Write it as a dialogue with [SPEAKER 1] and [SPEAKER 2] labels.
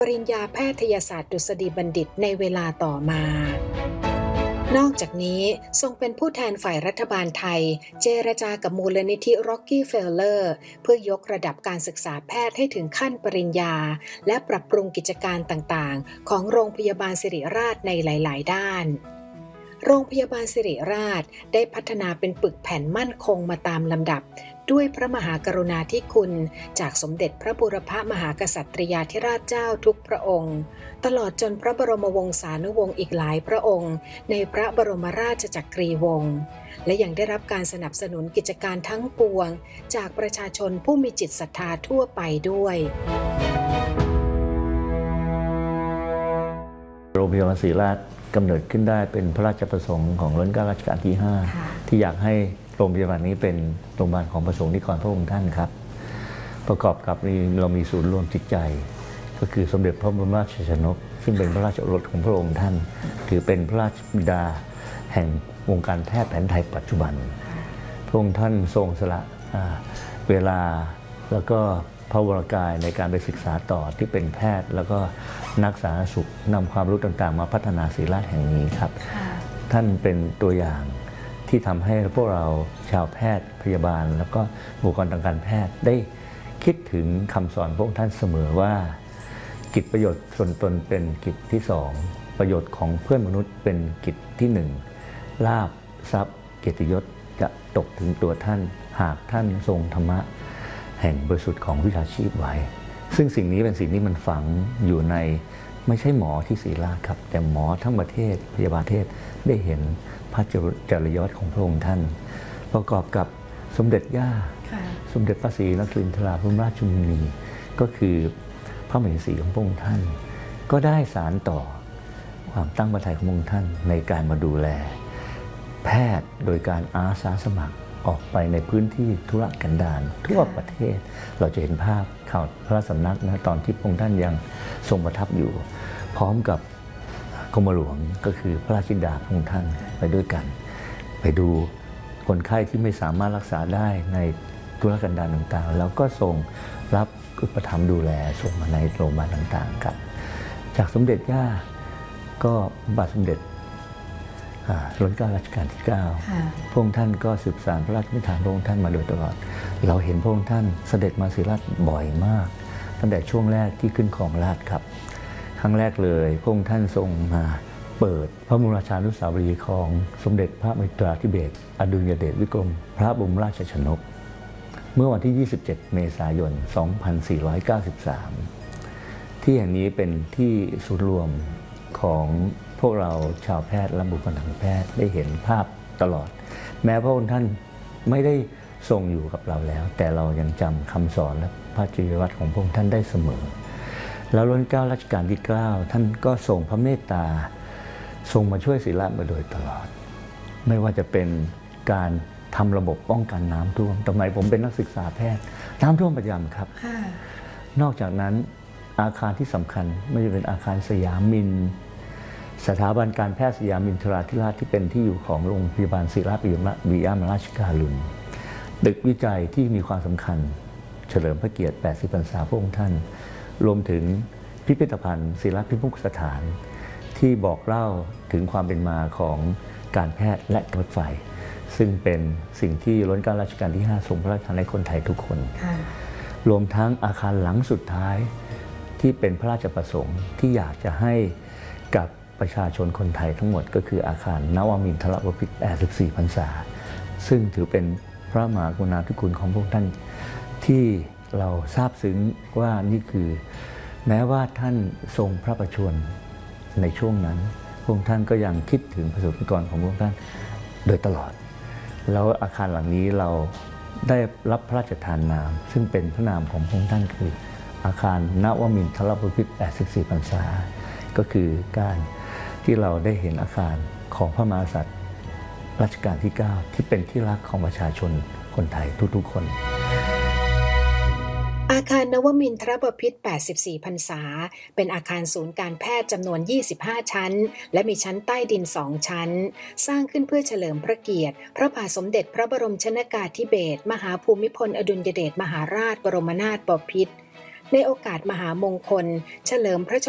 [SPEAKER 1] ปริญญาแพทยศาสตร์ดุษฎีบัณฑิตในเวลาต่อมา นอกจากนี้ทรงเป็นผู้แทนฝ่ายรัฐบาลไทยเจรจากับมูลนิธิ Rockefeller เพื่อยกระดับการศึกษาแพทย์ให้ถึงขั้นปริญญาและปรับปรุงกิจการต่างๆของโรงพยาบาลศิริราชในหลายๆด้านโรงพยาบาลศิริราชได้พัฒนาเป็นปึกแผ่นมั่นคงมาตามลำดับด้วยพระมหากรุณาธิคุณจากสมเด็จพระบูรพมหากษัตริยาธิราชเจ้าทุกพระองค์ตลอดจนพระบรมวงศานุวงศ์อีกหลายพระองค์ในพระบรมราชจักรีวงศ์และยังได้รับการสนับสนุนกิจการทั้งปวงจากประชาชนผู้มีจิตศรัทธาทั่วไปด้วย
[SPEAKER 2] โรงพยาบาลศิริราชกำเนิดขึ้นได้เป็นพระราชประสงค์ของรัชกาลรัชกาลที่ 5ที่อยากให้โรงพยาบาลนี้เป็นโรงพยาบาลของพระสงฆ์นิกรพระองค์ท่านครับประกอบกับเรามีศูนย์รวมจิตใจก็คือสมเด็จพระบรมราชชนกซึ่งเป็นพระราชโอรสของพระองค์ท่านถือเป็นพระราชบิดาแห่งวงการแพทย์แผนไทยปัจจุบันพระองค์ท่านทรงสละเวลาแล้วก็พระวรกายในการไปศึกษาต่อที่เป็นแพทย์แล้วก็นักสาธารณสุขนำความรู้ต่างๆมาพัฒนาศิริราชแห่งนี้ครับท่านเป็นตัวอย่างที่ทำให้พวกเราชาวแพทย์พยาบาลแล้วก็บุคลากรทางการแพทย์ได้คิดถึงคำสอนพระองค์ท่านเสมอว่ากิจประโยชน์ส่วนตนเป็นกิจที่สองประโยชน์ของเพื่อนมนุษย์เป็นกิจที่หนึ่งลาภทรัพย์เกียรติยศจะตกถึงตัวท่านหากท่านทรงธรรมะแห่งบริสุทธิ์ของวิชาชีพไว้ซึ่งสิ่งนี้เป็นสิ่งที่มันฝังอยู่ในไม่ใช่หมอที่ศิริราชครับแต่หมอทั้งประเทศพยาบาลประเทศได้เห็นพระจริยวัตรของพระองค์ท่านประกอบกับสมเด็จย่าสมเด็จพระศรีนครินทราบรมราชชนนีก็คือพระมเหสีของพระองค์ท่านก็ได้สานต่อความตั้งพระทัยของพระองค์ท่านในการมาดูแลแพทย์โดยการอาสาสมัครออกไปในพื้นที่ธุรกันดารทั่วประเทศเราจะเห็นภาพข่าวพระสำนักนะตอนที่พระองค์ท่านยังทรงประทับอยู่พร้อมกับกรมหลวงก็คือพระราชธิดาพระองค์ท่านไปด้วยกันไปดูคนไข้ที่ไม่สามารถรักษาได้ในธุรกันดารต่างๆแล้วก็ส่งรับอุปถัมภ์ดูแลส่งมาในโรงพยาบาลต่างๆครับจากสมเด็จย่าก็บาทสมเด็จรัชกาลรัชกาลที่ 9พระองค์ท่านก็สืบสานพระราชนิทานพระองค์ท่านมาโดยตลอดเราเห็นพระองค์ท่านเสด็จมาศิริราชบ่อยมากตั้งแต่ช่วงแรกที่ขึ้นครองราชย์ครับครั้งแรกเลยพระองค์ท่านทรงมาเปิดพระบรมราชานุสาวรีย์ของสมเด็จพระมหิตราธิเบศรอดุลยเดชวิกรมพระบรมราชชนกเมื่อวันที่ 27 เมษายน 2493 ที่แห่งนี้เป็นที่ศูนย์รวมของพวกเราชาวแพทย์และบุคลากรทางแพทย์ได้เห็นภาพตลอดแม้พระองค์ท่านไม่ได้ทรงอยู่กับเราแล้วแต่เรายังจำคำสอนและพระจริยวัตรของพระองค์ท่านได้เสมอแล้วรัชกาลรัชกาลที่ 9ท่านก็ทรงพระเมตตาทรงมาช่วยศิริราชมาโดยตลอดไม่ว่าจะเป็นการทำระบบป้องกันน้ำท่วมสมัยผมเป็นนักศึกษาแพทย์น้ำท่วมประจำครับนอกจากนั้นอาคารที่สำคัญไม่ว่าจะเป็นอาคารสยามมินสถาบันการแพทย์สยามมินทราธิราชที่เป็นที่อยู่ของโรงพยาบาลศิริราชปิยมราชการุณตึกวิจัยที่มีความสำคัญเฉลิมพระเกียรติ 80 พรรษาพระองค์ท่านรวมถึงพิพิธภัณฑ์ศิริราชพิมุขสถานที่บอกเล่าถึงความเป็นมาของการแพทย์และรถไฟซึ่งเป็นสิ่งที่รัชกาลรัชกาลที่ 5ทรงพระราชทานให้คนไทยทุกคนรวมทั้งอาคารหลังสุดท้ายที่เป็นพระราชประสงค์ที่อยากจะให้กับประชาชนคนไทยทั้งหมดก็คืออาคารนวมินทรบพิตร 84 พรรษาซึ่งถือเป็นพระมหากรุณาธิคุณของพระองค์ท่านที่เราซาบซึ้งว่านี่คือแม้ว่าท่านทรงพระประชวรในช่วงนั้นพระองค์ท่านก็ยังคิดถึงประสบนิกรของพระองค์ท่านโดยตลอดแล้วอาคารหลังนี้เราได้รับพระราชทานนามซึ่งเป็นพระนามของพระองค์ท่านคืออาคารนวมินทรบพิตร 84 พรรษาก็คือการที่เราได้เห็นอาคารของพระมหากษัตริย์รัชกาลที่ 9ที่เป็นที่รักของประชาชนคนไทยทุกๆคน
[SPEAKER 1] อาคารนวมินทรบพิตร 84 พรรษาเป็นอาคารศูนย์การแพทย์จำนวน 25 ชั้นและมีชั้นใต้ดิน 2 ชั้นสร้างขึ้นเพื่อเฉลิมพระเกียรติพระบาทสมเด็จพระบรมชนกาธิเบศรมหาภูมิพลอดุลยเดชมหาราชบรมนาถบพิตรในโอกาสมหามงคลเฉลิมพระช